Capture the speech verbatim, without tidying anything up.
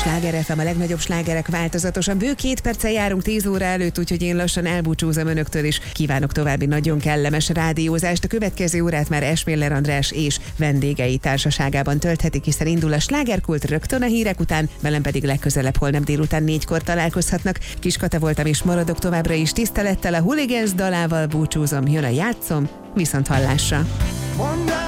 Sláger ef em, a legnagyobb slágerek változatosan. Bő két perccel járunk tíz óra előtt, úgyhogy én lassan elbúcsúzom önöktől, és kívánok további nagyon kellemes rádiózást. A következő órát már Esméller András és vendégei társaságában tölthetik, hiszen indul a slágerkult rögtön a hírek után, velem pedig legközelebb holnap délután négykor találkozhatnak. Kis Kata voltam, és maradok továbbra is tisztelettel. A Hooligans dalával búcsúzom, jön a Játszom, viszont hallásra.